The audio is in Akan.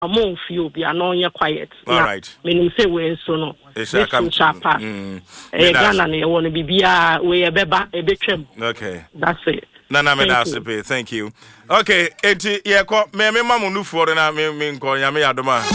among few be no quiet. All right. Meaning say we so no. It's a chapa. Ghana ne want to be we a beba a betwem. Okay. That's it. Nana me thank you. Okay, enti ye ko me mamu nu for na me ko ya me adoma.